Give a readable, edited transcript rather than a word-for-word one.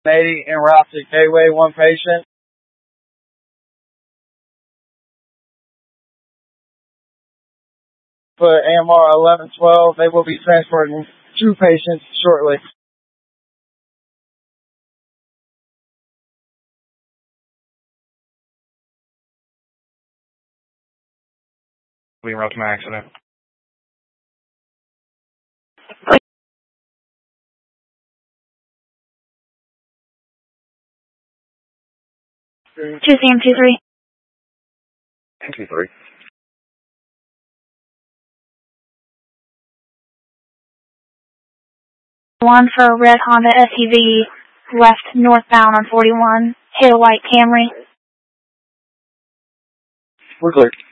80 en route to Gateway, one patient. Put AMR 1112. They will be transporting 2 patients shortly. We route to my accident. Two CM 23. 23. One for a red Honda SUV left northbound on 41. Hit a white Camry. We're clear.